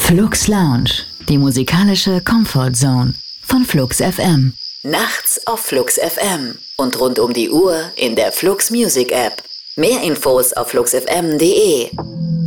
Flux Lounge, die musikalische Comfort Zone von Flux FM. Nachts auf Flux FM und rund um die Uhr in der Flux Music App. Mehr Infos auf fluxfm.de.